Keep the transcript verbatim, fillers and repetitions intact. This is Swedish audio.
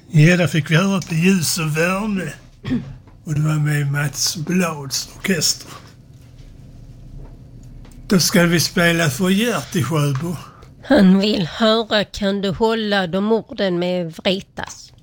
Ja, där fick vi höra på Ljus och värme. Och det var med Mats Blads orkester. Då ska vi spela för Gert i Sjöbo. Han vill höra Kan du hålla de orden med Vritas.